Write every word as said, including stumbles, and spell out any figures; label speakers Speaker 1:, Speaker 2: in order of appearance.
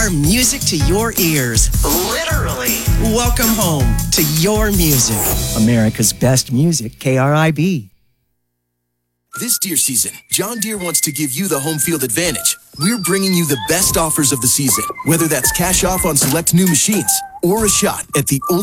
Speaker 1: Our music to your ears. Literally. Welcome home to your music. America's best music, K R I B.
Speaker 2: This deer season, John Deere wants to give you the home field advantage. We're bringing you the best offers of the season, whether that's cash off on select new machines or a shot at the ultimate